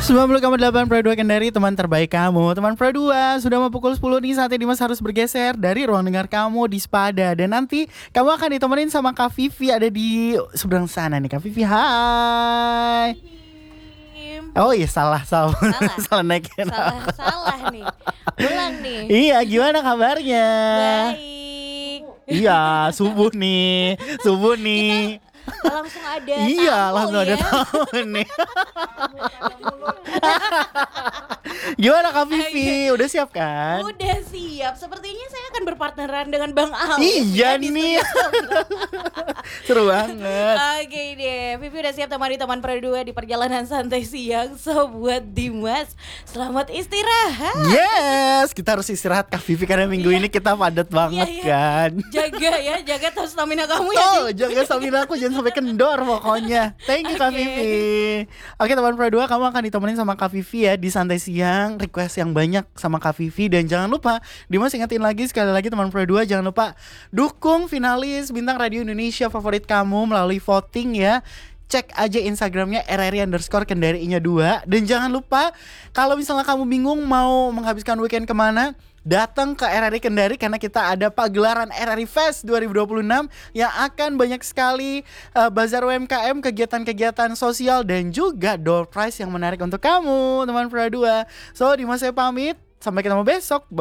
90,8 Pro 2 Kendari, teman terbaik kamu. Teman Pro 2, sudah mau pukul 10 nih, saatnya Dimas harus bergeser dari ruang dengar kamu di Spada. Dan nanti kamu akan ditemenin sama Kak Vivi, ada di seberang sana nih. Kak Vivi, hai. Oh iya, salah. Salah naikin. Salah nih. Ulang nih. Iya, gimana kabarnya? Baik. Iya, subuh nih. Langsung ada Iya, tamu langsung ada ya. tamu nih. Gimana Kak Vivi? Udah siap kan? Udah siap. Sepertinya saya akan berpartneran dengan Bang Alif. Iya ya, di nih. studio. Seru banget. Oke deh, Vivi udah siap temani teman Pro 2 di perjalanan santai siang. So buat Dimas, selamat istirahat. Yes, kita harus istirahat Kak Vivi karena minggu ini kita padat banget Iya. kan. Jaga tahu stamina kamu ya. Tuh, jaga stamina aku jangan sampai kendor pokoknya. Thank you Kak Oke. Vivi. Oke teman Pro 2, kamu akan ditemenin sama Kak Vivi ya di santai siang. Request yang banyak sama Kak Vivi. Dan jangan lupa, Dimas ingetin lagi sekali lagi teman Pro 2, jangan lupa dukung finalis Bintang Radio Indonesia favorit kamu melalui voting ya. Cek aja Instagramnya RRI_Kendari-nya 2. Dan jangan lupa, kalau misalnya kamu bingung mau menghabiskan weekend kemana, datang ke RRI Kendari karena kita ada pagelaran RRI Fest 2026 yang akan banyak sekali bazar UMKM, kegiatan-kegiatan sosial dan juga door prize yang menarik untuk kamu teman Pro 2. So Dimas saya pamit, sampai ketemu besok.